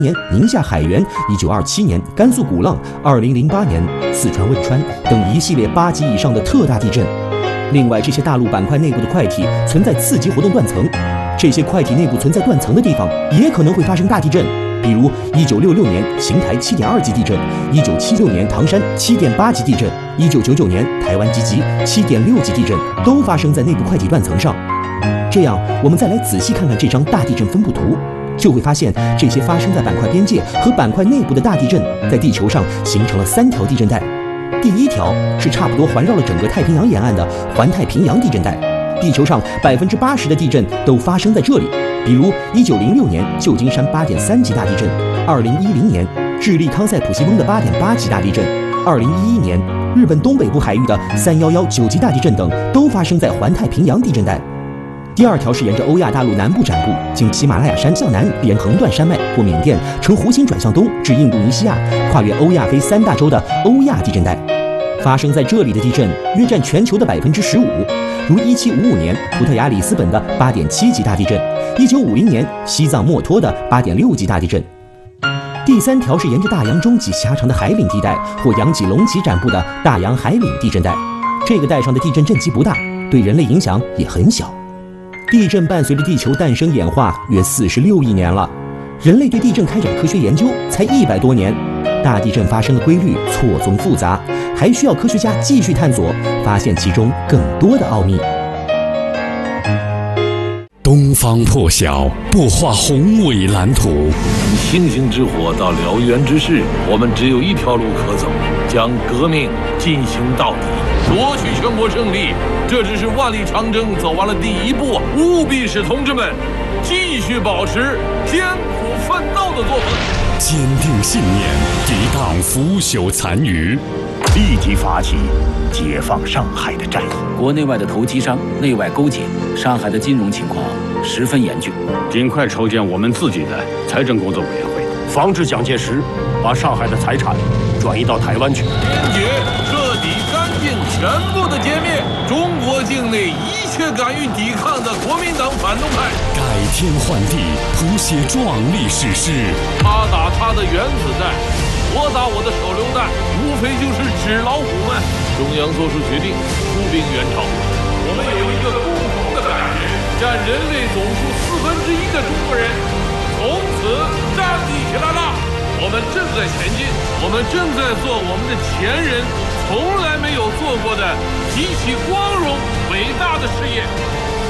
年宁夏海原，1927年甘肃古浪，2008年四川汶川等一系列8级以上的特大地震。另外，这些大陆板块内部的块体存在次级活动断层，这些块体内部存在断层的地方，也可能会发生大地震。比如1966年邢台7.2级地震，1976年唐山7.8级地震，1999年台湾集集7.6级地震，都发生在内部块体断层上。这样，我们再来仔细看看这张大地震分布图。就会发现，这些发生在板块边界和板块内部的大地震，在地球上形成了3条地震带。第一条是差不多环绕了整个太平洋沿岸的环太平洋地震带，地球上80%的地震都发生在这里。比如1906年旧金山8.3级大地震，2010年智利康塞普西翁的8.8级大地震，2011年日本东北部海域的311 9级大地震等，都发生在环太平洋地震带。第二条是沿着欧亚大陆南部展布，经喜马拉雅山向南，连横断山脉过缅甸，呈弧形转向东至印度尼西亚，跨越欧亚非3大洲的欧亚地震带。发生在这里的地震约占全球的15%，如1755年葡萄牙里斯本的8.7级大地震，1950年西藏墨脱的8.6级大地震。第三条是沿着大洋中极狭长的海岭地带或洋脊隆起展布的大洋海岭地震带，这个带上的地震震级不大，对人类影响也很小。地震伴随着地球诞生演化约46亿年了，人类对地震开展科学研究才100多年，大地震发生的规律错综复杂，还需要科学家继续探索，发现其中更多的奥秘。 东方破晓，不画宏伟蓝图。 从星星之火到燎原之势，我们只有一条路可走，将革命进行到底，夺取全国胜利。这只是万里长征走完了第一步，务必使同志们继续保持艰苦奋斗的作风， 坚定信念，抵挡腐朽残余， 立即发起解放上海的战役。 国内外的投机商内外勾结，上海的金融情况十分严峻， 尽快筹建我们自己的财政工作委员会， 防止蒋介石把上海的财产转移到台湾去。 坚决彻底干净全部的歼灭中国境内一切敢于抵抗的国民党反动派， 改天换地，谱写壮丽史诗。 他打他的原子弹，我打我的手榴弹，无非就是纸老虎们。中央做出决定，出兵援朝。我们有一个共同的感觉，占人类总数1/4的中国人从此站立起来了。我们正在前进，我们正在做我们的前人从来没有做过的极其光荣伟大的事业。